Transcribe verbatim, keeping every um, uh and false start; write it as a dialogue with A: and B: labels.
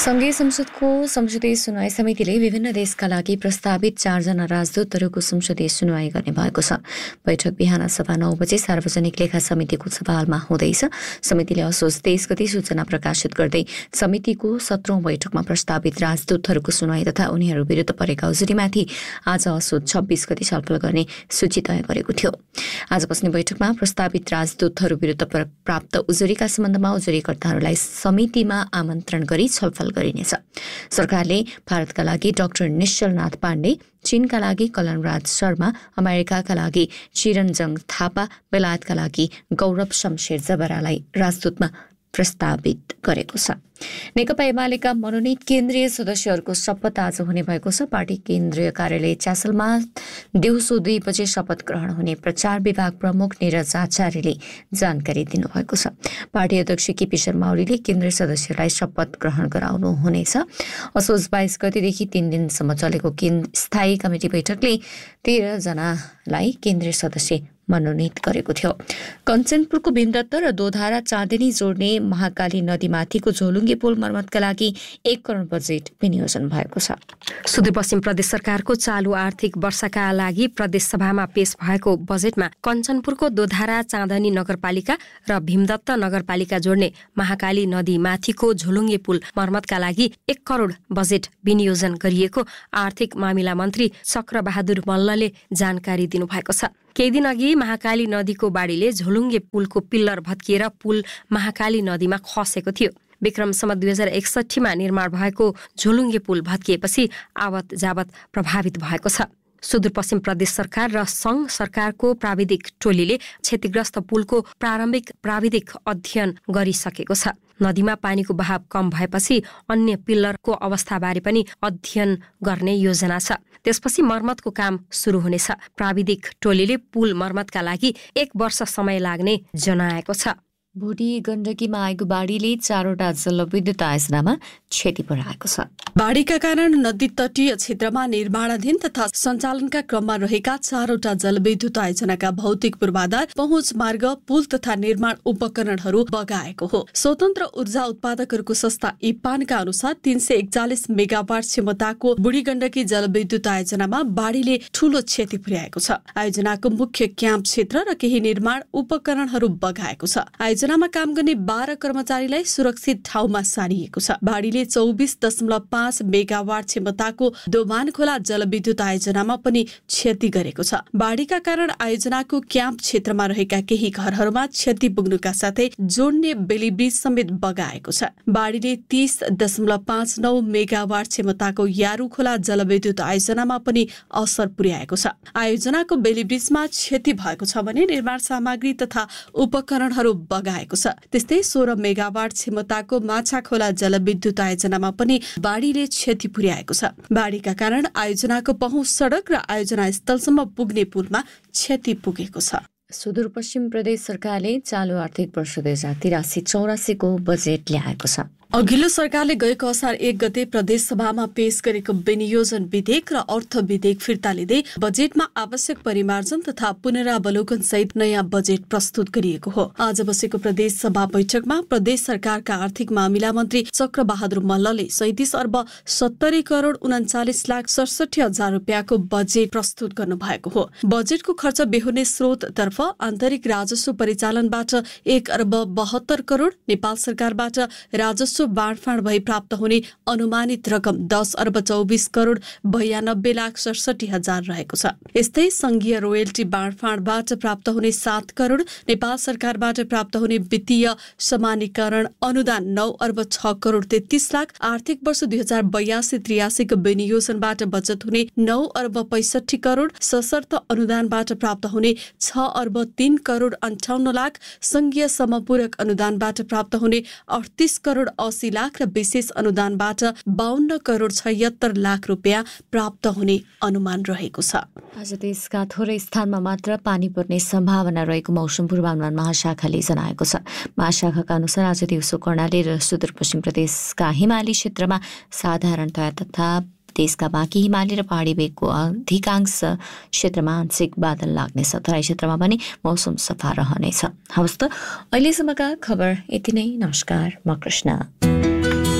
A: संघीय संसदको संसदीय सुनवाई समितिले विभिन्न देशका लागि प्रस्तावित चारजना राजदूतहरूको संसदीय सुनवाई गर्ने भएको छ। बैठक बिहान सभा नौ बजे सार्वजनिक लेखा समितिको सभामा हुँदैछ। समितिले असोज तेइस गते सूचना प्रकाशित गर्दै समितिको सत्रौं बैठकमा प्रस्तावित राजदूतहरूको सुनवाई तथा उनीहरू विरुद्ध परेका उजुरीमाथि आज असोज छब्बीस गते छलफल गर्ने सूची तय गरेको थियो। आज बस्ने बैठकमा प्रस्तावित राजदूतहरू विरुद्ध प्राप्त उजुरीका सम्बन्धमा उजुरीकर्ताहरूलाई समितिमा आमन्त्रण गरी छलफल गरिनेछ। सरकारले भारतका लागि डाक्टर निश्चलनाथ पाण्डे, चीनका लागि कलनराज शर्मा, अमेरिकाका लागि चिरञ्जङ थापा, बेलायतका लागि गौरव शमशेर जबरालाई राजदूतमा प्रस्तावित गरेको छ। नेकपा एमालेका मनोनित केन्द्रीय सदस्यहरूको शपथ आज हुने भएको छ। पार्टी केन्द्रीय कार्यालय च्यासलमा दिउँसो दुई बजे शपथ ग्रहण हुने प्रचार विभाग प्रमुख नीरज आचार्यले जानकारी दिनुभएको छ। पार्टी अध्यक्ष केपी शर्मा ओलीले केन्द्रीय सदस्यलाई शपथ ग्रहण गराउनु हुनेछ। असोज बाइस गतेदेखि तीन दिनसम्म चलेको स्थायी कमिटी बैठकले तेह्र जनालाई केन्द्रीय सदस्य मनोनित गरेको थियो। कञ्चनपुरको भीमदत्त र दोधारा चाँदिनी जोड्ने महाकाली नदीमाथिको झोलुङ्गे पुल मर्मतका लागि एक करोड बजेट विनियोजन भएको छ।
B: सुदूरपश्चिम प्रदेश सरकारको चालु आर्थिक वर्षका लागि प्रदेश सभामा पेश भएको बजेटमा कञ्चनपुरको दोधारा चाँदनी नगरपालिका र भीमदत्त नगरपालिका जोड्ने महाकाली नदीमाथिको झोलुङ्गे पुल मर्मतका लागि एक करोड बजेट विनियोजन गरिएको आर्थिक मामिला मन्त्री चक्रबहादुर मल्लले जानकारी दिनुभएको छ। केही दिन अघि महाकाली नदीको बाढीले झोलुङ्गे पुलको पिल्लर भत्किएर पुल महाकाली नदीमा खसेको थियो। विक्रम सम्वत दुई हजार एकसठीमा निर्माण भएको झोलुङ्गे पुल भत्किएपछि आवत जावत प्रभावित भएको छ। सुदूरपश्चिम प्रदेश सरकार र संघ सरकारको प्राविधिक टोलीले क्षतिग्रस्त पुलको प्रारम्भिक प्राविधिक अध्ययन गरिसकेको छ। नदीमा पानीको बहाव कम भएपछि अन्य पिल्लरको अवस्थाबारे पनि अध्ययन गर्ने योजना छ। त्यसपछि मर्मतको काम सुरु हुनेछ। प्राविधिक टोलीले पुल मर्मतका लागि एक वर्ष समय लाग्ने जनाएको छ।
A: भोटी गण्डकीमा आएको बाढीले चारवटा जलविद्युत आयोजनामा क्षति पुर्याएको छ।
C: बाढीका कारण नदी तटीय क्षेत्रमा निर्माणाधीन तथा सञ्चालनका क्रममा रहेका चारवटा जलविद्युत आयोजनाका भौतिक पूर्वाधार, पहुँच मार्ग, पुल तथा निर्माण उपकरणहरू बगाएको हो। स्वतन्त्र ऊर्जा उत्पादकहरूको संस्था इपानका अनुसार तीन सय एकचालिस मेगावाट क्षमताको बुढी गण्डकी जलविद्युत आयोजनामा बाढीले ठूलो क्षति पुर्याएको छ। आयोजनाको मुख्य क्याम्प क्षेत्र र केही निर्माण उपकरणहरू बगाएको छ। आयोजनामा काम गर्ने बाह्र कर्मचारीलाई सुरक्षित ठाउँमा सारिएको छ। बाढीले चौबिस दशमलव पाँच मेगावाट क्षमताको दोभान खोला जलविद्युत आयोजनामा पनि क्षति गरेको छ। बाढीका कारण आयोजनाको क्याम्प क्षेत्रमा रहेका केही घरहरूमा क्षति पुग्नुका साथै जोड्ने बेली ब्रिज समेत बगाएको छ। बाढीले तीस दशमलव पाँच नौ मेगावाट क्षमताको यारू खोला जलविद्युत आयोजनामा पनि असर पुर्याएको छ। आयोजनाको बेली ब्रिजमा क्षति भएको छ भने निर्माण सामग्री तथा उपकरणहरू बगाएको छ। त्यस्तै सोह्र मेगावाट क्षमताको माछा खोला जलविद्युत आयोजनामा पनि बाढीले क्षति पुर्याएको छ। बाढीका कारण आयोजनाको पहुँच सडक र आयोजना स्थलसम्म पुग्ने पुलमा क्षति पुगेको छ।
A: सुदूरपश्चिम प्रदेश सरकारले चालु आर्थिक वर्ष दुई हजार तिरासी चौरासीको बजेट ल्याएको छ।
C: अघिल्लो सरकारले गएको असार एक गते प्रदेश सभामा पेश गरेको विनियोजन विधेयक र अर्थ विधेयक फिर्ता लिँदै बजेटमा आवश्यक परिमार्जन तथा पुनरावलोकन सहित नयाँ बजेट प्रस्तुत गरिएको हो। आज बसेको प्रदेश सभा बैठकमा प्रदेश सरकारका आर्थिक मामिला मन्त्री चक्रबहादुर मल्लले सैतिस अर्ब सत्तरी करोड उन्चालिस लाख सडसठी हजार रुपियाँको बजेट प्रस्तुत गर्नु भएको हो। बजेटको खर्च बेहोर्ने स्रोततर्फ आन्तरिक राजस्व परिचालनबाट एक अर्ब बहत्तर करोड, नेपाल सरकारबाट राजस्व बाँडफाँड भई प्राप्त हुने अनुमानित रकम दस अर्ब चौबिस करोड बयानब्बे लाख सडसठी हजार रहेको छ। यस्तै संघीय रोयल्टी बाँडफाँडबाट प्राप्त हुने सात करोड, नेपाल सरकारबाट प्राप्त हुने वित्तीय समानीकरण अनुदान नौ अर्ब छ करोड तेत्तीस लाख, आर्थिक वर्ष दुई हजार बयासी त्रियासीको विनियोजनबाट बचत हुने नौ अर्ब पैसठी करोड, सशर्त अनुदानबाट प्राप्त हुने छ अर्ब तीन करोड अन्ठाउन्न लाख, संघीय समपूरक अनुदानबाट प्राप्त हुने अडतिस करोड अस्सी लाख र विशेष अनुदानबाट बाहन्न करोड छयत्तर लाख रुपियाँ प्राप्त हुने अनुमान रहेको छ।
A: आज देशका थोरै स्थानमा मात्र पानी पर्ने सम्भावना रहेको मौसम पूर्वानुमान महाशाखाले जनाएको छ। महाशाखाका अनुसार आज दिउँसो कर्णाली र सुदूरपश्चिम प्रदेशका हिमाली क्षेत्रमा साधारणतया तथा देशका बाँकी हिमाली र पहाडी भेगको अधिकांश क्षेत्रमा आंशिक बादल लाग्नेछ। तराई क्षेत्रमा पनि मौसम सफा रहनेछ। हवस् त अहिलेसम्मका खबर यति नै। नमस्कार, म कृष्ण।